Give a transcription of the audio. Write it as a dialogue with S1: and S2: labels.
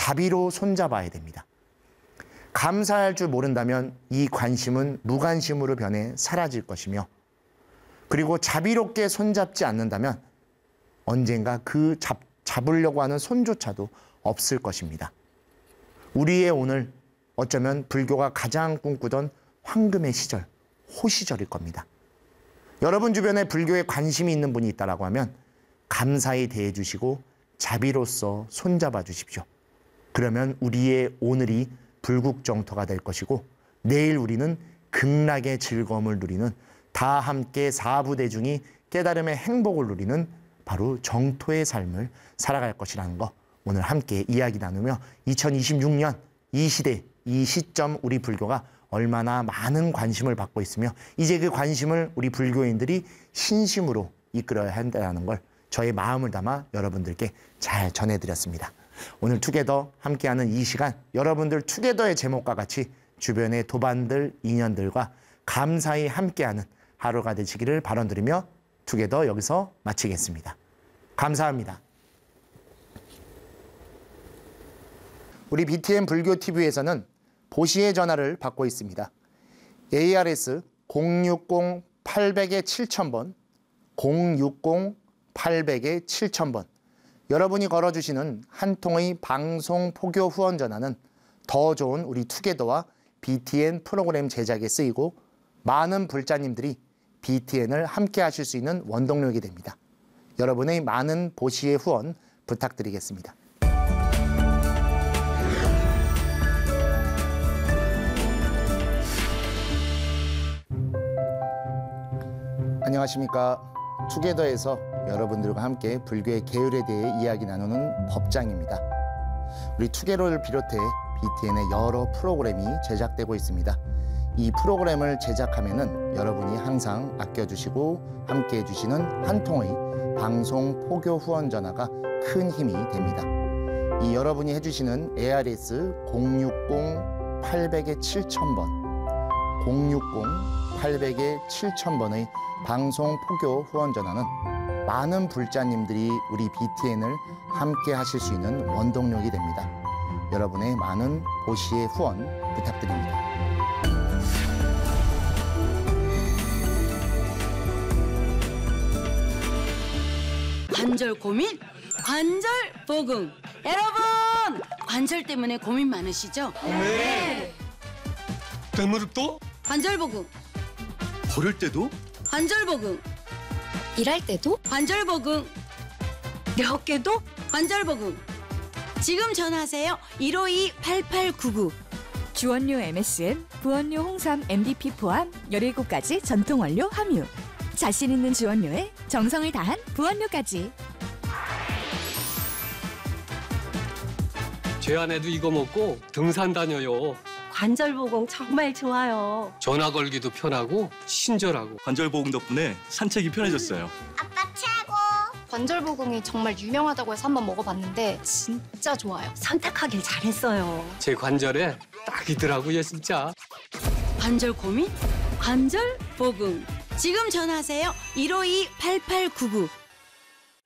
S1: 자비로 손잡아야 됩니다. 감사할 줄 모른다면 이 관심은 무관심으로 변해 사라질 것이며, 그리고 자비롭게 손잡지 않는다면 언젠가 그 잡으려고 하는 손조차도 없을 것입니다. 우리의 오늘 어쩌면 불교가 가장 꿈꾸던 황금의 시절, 호시절일 겁니다. 여러분 주변에 불교에 관심이 있는 분이 있다고 하면 감사히 대해주시고 자비로써 손잡아 주십시오. 그러면 우리의 오늘이 불국정토가 될 것이고, 내일 우리는 극락의 즐거움을 누리는, 다 함께 사부대중이 깨달음의 행복을 누리는 바로 정토의 삶을 살아갈 것이라는 거 오늘 함께 이야기 나누며, 2026년 이 시대, 이 시점 우리 불교가 얼마나 많은 관심을 받고 있으며 이제 그 관심을 우리 불교인들이 신심으로 이끌어야 한다는 걸 저의 마음을 담아 여러분들께 잘 전해드렸습니다. 오늘 투게더 함께하는 이 시간, 여러분들 투게더의 제목과 같이 주변의 도반들, 인연들과 감사히 함께하는 하루가 되시기를 바라드리며 투게더 여기서 마치겠습니다. 감사합니다. 우리 BTN 불교TV에서는 보시의 전화를 받고 있습니다. ARS 060-800-7000번, 060-800-7000번. 여러분이 걸어주시는 한 통의 방송 포교 후원 전화는 더 좋은 우리 투게더와 BTN 프로그램 제작에 쓰이고, 많은 불자님들이 BTN을 함께 하실 수 있는 원동력이 됩니다. 여러분의 많은 보시의 후원 부탁드리겠습니다. 안녕하십니까. 투게더에서 여러분들과 함께 불교의 계율에 대해 이야기 나누는 법장입니다. 우리 투게더를 비롯해 BTN의 여러 프로그램이 제작되고 있습니다. 이 프로그램을 제작하면은 여러분이 항상 아껴주시고 함께해 주시는 한 통의 방송 포교 후원 전화가 큰 힘이 됩니다. 이 여러분이 해주시는 ARS 060-800-7000번, 060-800-7000번의 방송 포교 후원 전화는 많은 불자님들이 우리 BTN을 함께 하실 수 있는 원동력이 됩니다. 여러분의 많은 보시의 후원 부탁드립니다.
S2: 관절 고민? 관절 보금. 여러분! 관절 때문에 고민 많으시죠?
S3: 네. 대무릎도?
S2: 관절 보금.
S3: 걸을 때도?
S2: 관절 보금.
S4: 일할 때도?
S2: 관절 보금.
S4: 어깨도?
S2: 관절 보금. 지금 전화하세요. 152-8899.
S4: 주원료 MSM, 부원료 홍삼 MDP 포함 17가지 전통 원료 함유. 자신 있는 주원료에 정성을 다한 부원료까지.
S5: 제 아내도 이거 먹고 등산 다녀요.
S6: 관절보공 정말 좋아요.
S5: 전화 걸기도 편하고 친절하고.
S3: 관절보공 덕분에 산책이 편해졌어요.
S7: 아빠 최고!
S8: 관절보공이 정말 유명하다고 해서 한번 먹어봤는데 진짜 좋아요.
S6: 선택하길 잘했어요.
S5: 제 관절에 딱이더라고요, 진짜.
S2: 관절 고민? 관절 보금. 지금 전화하세요. 152-8899.